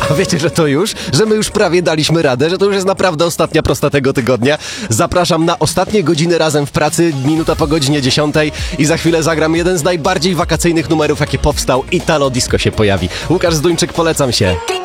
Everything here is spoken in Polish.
A wiecie, że to już? Że my już prawie daliśmy radę, że to już jest naprawdę ostatnia prosta tego tygodnia. Zapraszam na ostatnie godziny razem w pracy, minuta po godzinie 10 i za chwilę zagram jeden z najbardziej wakacyjnych numerów, jaki powstał. Italo Disco się pojawi. Łukasz Zduńczyk, polecam się.